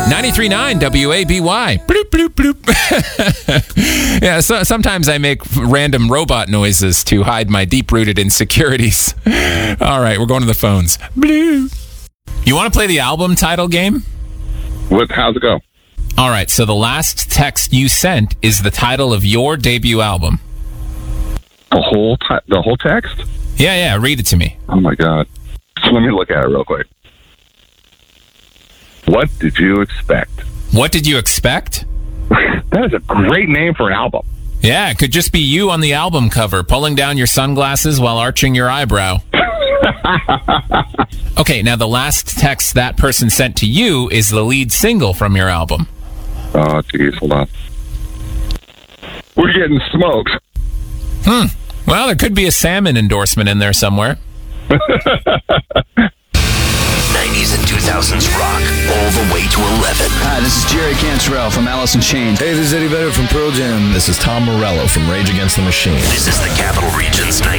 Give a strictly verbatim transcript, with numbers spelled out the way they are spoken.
ninety-three point nine W A B Y. Bloop, bloop, bloop. Yeah, so, sometimes I make random robot noises to hide my deep-rooted insecurities. All right, we're going to the phones. Bloop. You want to play the album title game? What? How's it go? All right, so the last text you sent is the title of your debut album. The whole ti- the whole text? Yeah, yeah, read it to me. Oh, my God. Let me look at it real quick. What did you expect? What did you expect? That is a great name for an album. Yeah, it could just be you on the album cover, pulling down your sunglasses while arching your eyebrow. Okay, now the last text that person sent to you is the lead single from your album. Oh, geez, hold on. We're getting smoked. Hmm. Well, there could be a salmon endorsement in there somewhere. nineties and two thousands rock all the way to eleven. Hi, this is Jerry Cantrell from Alice in Chains. Hey, this is Eddie Vedder from Pearl Jam. This is Tom Morello from Rage Against the Machine. This is the Capital Region's